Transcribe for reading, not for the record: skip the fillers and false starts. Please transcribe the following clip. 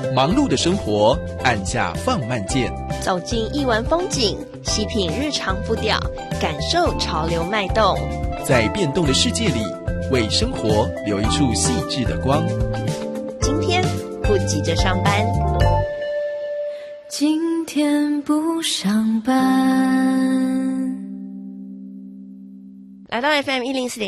忙碌的生活，按下放慢键， 走进亿万风景，细品日常步调，感受潮流脉动。 在变动的世界里，为生活留一处细致的光。 今天不急着上班， 今天不上班。 来到 FM104.1